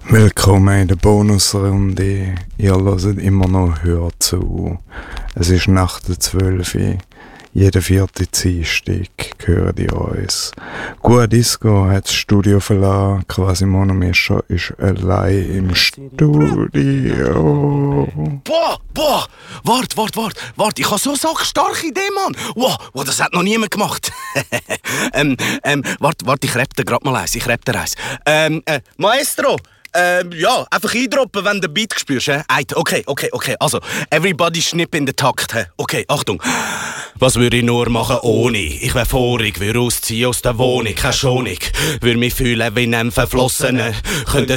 Willkommen in der Bonusrunde. Ihr hört immer noch Hör zu. Es ist nach der 12 Uhr. Jeden vierten Dienstag hören die uns. Gut Disco hat das Studio verlassen. Quasi Monomischer ist allein im Studio. Boah! Wart, ich habe so eine starke Idee, Mann! Wow, das hat noch niemand gemacht. Warte, ich rappe dir grad mal eins, Maestro! Ja, einfach eindroppen, wenn du den Beat spürst. Okay. Also, everybody schnipp in den Takt. Okay, Achtung. Was würde ich nur machen ohne? Ich wär vorig, würde ausziehen aus der Wohnung, keine Schonung. Würde mich fühlen wie ein Verflossener. Könnte